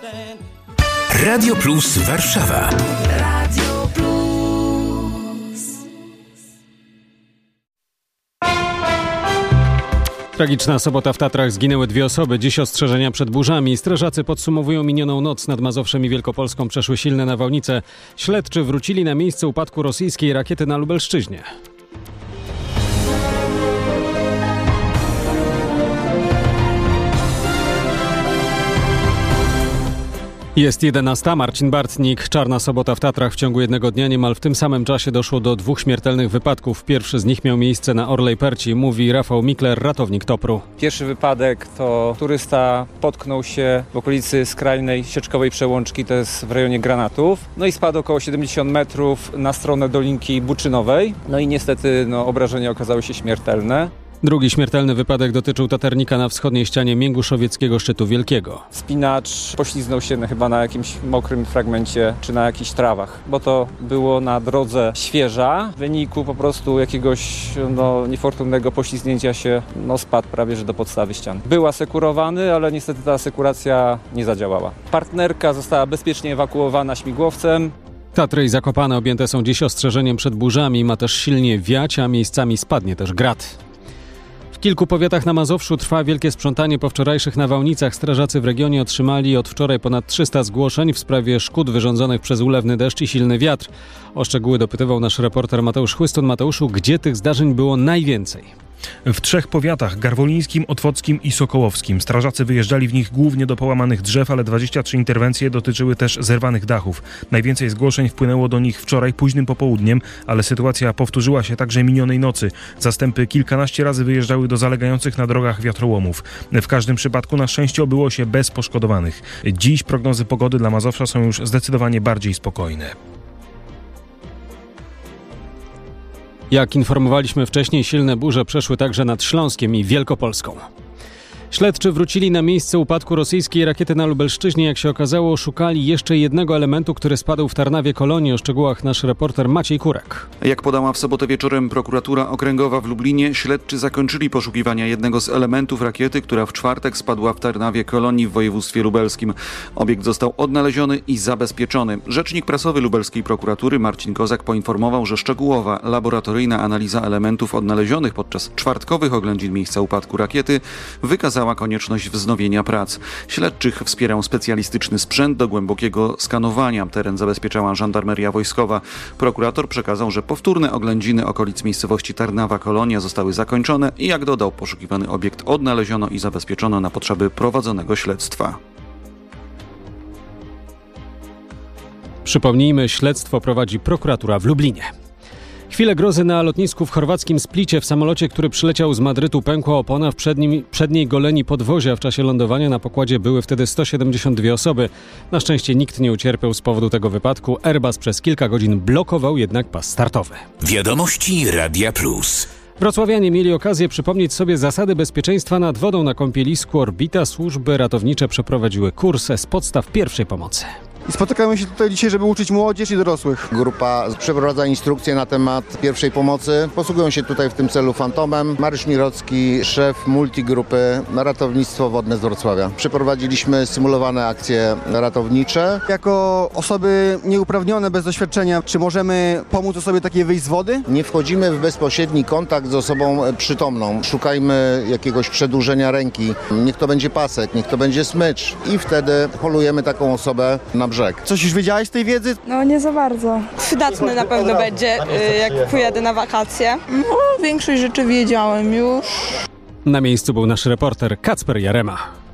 Radio Plus Warszawa. Radio Plus. Tragiczna sobota w Tatrach, zginęły 2 osoby. Dziś ostrzeżenia przed burzami. Strażacy podsumowują minioną noc. Nad Mazowszem i Wielkopolską przeszły silne nawałnice. Śledczy wrócili na miejsce upadku rosyjskiej rakiety na Lubelszczyźnie. Jest 11. Marcin Bartnik. Czarna sobota w Tatrach. W ciągu jednego dnia niemal w tym samym czasie doszło do 2 śmiertelnych wypadków. Pierwszy z nich miał miejsce na Orlej Perci, mówi Rafał Mikler, ratownik TOPR-u. Pierwszy wypadek to turysta potknął się w okolicy skrajnej sieczkowej przełączki, to jest w rejonie Granatów. No i spadł około 70 metrów na stronę Dolinki Buczynowej. No i niestety obrażenia okazały się śmiertelne. Drugi śmiertelny wypadek dotyczył taternika na wschodniej ścianie Mięguszowieckiego Szczytu Wielkiego. Wspinacz pośliznął się chyba na jakimś mokrym fragmencie czy na jakichś trawach, bo to było na drodze świeża. W wyniku po prostu jakiegoś niefortunnego poślizgnięcia się spadł prawie że do podstawy ściany. Był asekurowany, ale niestety ta asekuracja nie zadziałała. Partnerka została bezpiecznie ewakuowana śmigłowcem. Tatry i Zakopane objęte są dziś ostrzeżeniem przed burzami. Ma też silnie wiać, a miejscami spadnie też grad. W kilku powiatach na Mazowszu trwa wielkie sprzątanie po wczorajszych nawałnicach. Strażacy w regionie otrzymali od wczoraj ponad 300 zgłoszeń w sprawie szkód wyrządzonych przez ulewny deszcz i silny wiatr. O szczegóły dopytywał nasz reporter Mateusz Chłystun. Mateuszu, gdzie tych zdarzeń było najwięcej? W 3 powiatach, garwolińskim, otwockim i sokołowskim. Strażacy wyjeżdżali w nich głównie do połamanych drzew, ale 23 interwencje dotyczyły też zerwanych dachów. Najwięcej zgłoszeń wpłynęło do nich wczoraj późnym popołudniem, ale sytuacja powtórzyła się także minionej nocy. Zastępy kilkanaście razy wyjeżdżały do zalegających na drogach wiatrołomów. W każdym przypadku na szczęście obyło się bez poszkodowanych. Dziś prognozy pogody dla Mazowsza są już zdecydowanie bardziej spokojne. Jak informowaliśmy wcześniej, silne burze przeszły także nad Śląskiem i Wielkopolską. Śledczy wrócili na miejsce upadku rosyjskiej rakiety na Lubelszczyźnie. Jak się okazało, szukali jeszcze jednego elementu, który spadł w Tarnawie Kolonii. O szczegółach nasz reporter Maciej Kurek. Jak podała w sobotę wieczorem prokuratura okręgowa w Lublinie, śledczy zakończyli poszukiwania jednego z elementów rakiety, która w czwartek spadła w Tarnawie Kolonii w województwie lubelskim. Obiekt został odnaleziony i zabezpieczony. Rzecznik prasowy lubelskiej prokuratury Marcin Kozak poinformował, że szczegółowa laboratoryjna analiza elementów odnalezionych podczas czwartkowych oględzin miejsca upadku rakiety wykazała konieczność wznowienia prac. Śledczych wspierał specjalistyczny sprzęt do głębokiego skanowania. Teren zabezpieczała żandarmeria wojskowa. Prokurator przekazał, że powtórne oględziny okolic miejscowości Tarnawa Kolonia zostały zakończone i, jak dodał, poszukiwany obiekt odnaleziono i zabezpieczono na potrzeby prowadzonego śledztwa. Przypomnijmy, śledztwo prowadzi prokuratura w Lublinie. Chwilę grozy na lotnisku w chorwackim Splicie. W samolocie, który przyleciał z Madrytu, pękła opona, w przedniej goleni podwozia. W czasie lądowania na pokładzie były wtedy 172 osoby. Na szczęście nikt nie ucierpiał z powodu tego wypadku. Airbus przez kilka godzin blokował jednak pas startowy. Wiadomości Radia Plus. Wrocławianie mieli okazję przypomnieć sobie zasady bezpieczeństwa nad wodą na kąpielisku Orbita. Służby ratownicze przeprowadziły kurs z podstaw pierwszej pomocy. I spotykamy się tutaj dzisiaj, żeby uczyć młodzież i dorosłych. Grupa przeprowadza instrukcje na temat pierwszej pomocy. Posługują się tutaj w tym celu Fantomem. Mariusz Mirocki, szef multigrupy Ratownictwo Wodne z Wrocławia. Przeprowadziliśmy symulowane akcje ratownicze. Jako osoby nieuprawnione, bez doświadczenia, czy możemy pomóc osobie takiej wyjść z wody? Nie wchodzimy w bezpośredni kontakt z osobą przytomną. Szukajmy jakiegoś przedłużenia ręki. Niech to będzie pasek, niech to będzie smycz. I wtedy polujemy taką osobę na brzeg. Coś już wiedziałeś z tej wiedzy? No nie za bardzo. Przydatne na pewno będzie, jak pojadę na wakacje. Większość rzeczy wiedziałem już. Na miejscu był nasz reporter Kacper Jarema.